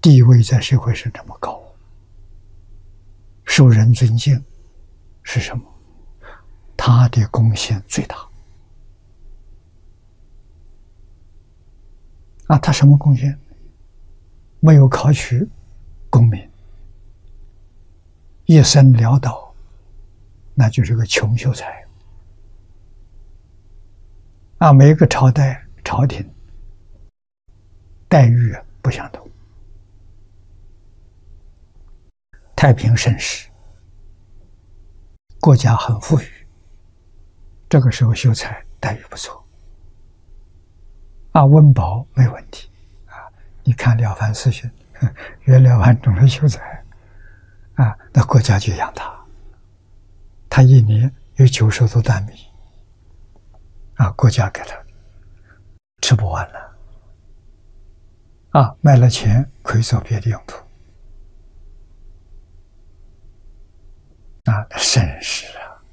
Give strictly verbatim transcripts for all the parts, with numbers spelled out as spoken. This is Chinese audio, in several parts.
地位在社会上这么高，受人尊敬，是什么？他的贡献最大。啊，他什么贡献？没有考取功名，一生潦倒，那就是个穷秀才。啊，每个朝代朝廷待遇不相同。太平盛世，国家很富裕，这个时候秀才待遇不错，啊，温饱没问题，啊，你看《了凡四训》，袁了凡中的秀才，啊，那国家就养他，他一年有九十多担米，啊，国家给他吃不完了，啊，卖了钱可以做别的用途。啊，盛世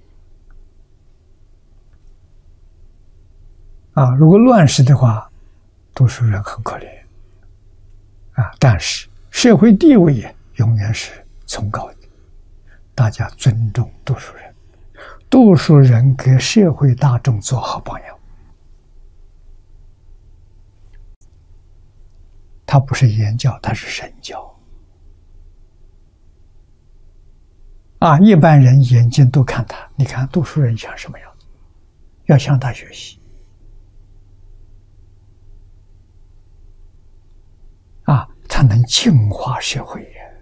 啊！啊，如果乱世的话，读书人很可怜啊。但是社会地位永远是崇高的，大家尊重读书人，读书人给社会大众做好榜样。他不是言教，他是身教。啊，一般人眼睛都看他，你看读书人像什么样子？要向他学习。啊，他能净化社会呀！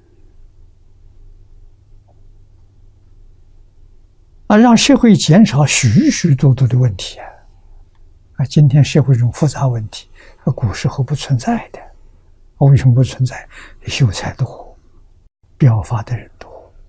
啊，让社会减少许许多多的问题啊！啊，今天社会中复杂问题，古时候不存在的。为什么不存在？秀才多，表法的人多。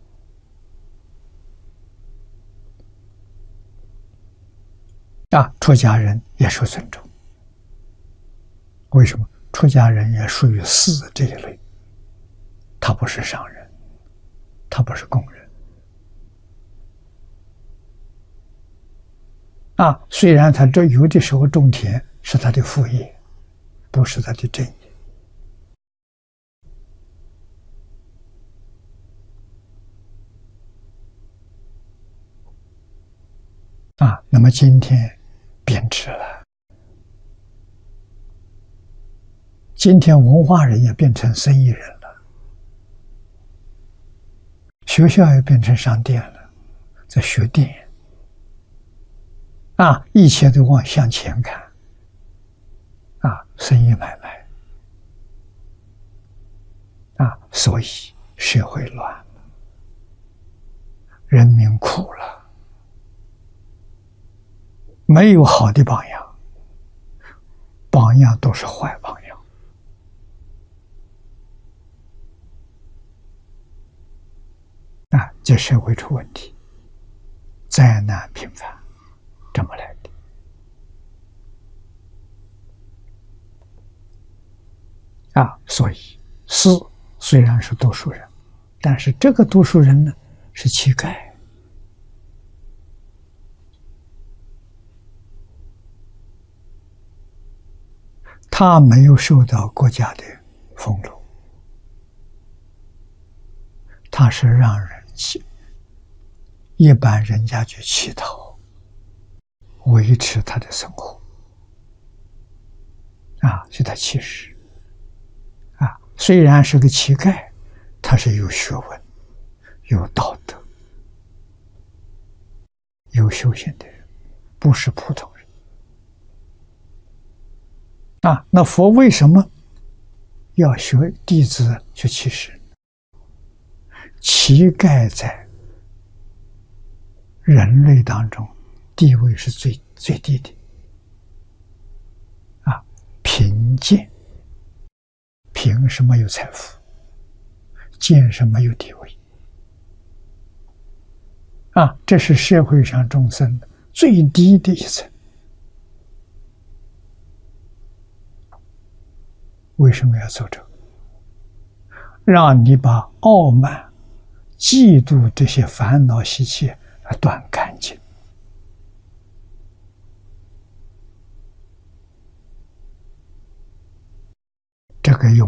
啊，出家人也受尊重。为什么？出家人也属于士这一类，他不是商人，他不是工人。啊，虽然他这有的时候种田是他的副业，不是他的正业。啊，那么今天变质了，今天文化人也变成生意人了，学校也变成商店了，在学店，啊，一切都往向前看，啊，生意买卖，啊，所以社会乱了，人民苦了。没有好的榜样，榜样都是坏榜样。啊，这社会出问题，灾难频繁，这么来的。啊，所以士虽然是读书人，但是这个读书人呢，是乞丐。他没有受到国家的俸禄，他是让人去一般人家去乞讨，维持他的生活，啊，是他其实，啊，虽然是个乞丐，他是有学问、有道德、有修行的人，不是普通人。啊，那佛为什么要学弟子去乞食？乞丐在人类当中地位是最最低的，啊，贫贱，贫是没有财富，贱是没有地位，啊，这是社会上众生最低的一层。为什么要做这个？让你把傲慢、嫉妒这些烦恼习气断干净。这个用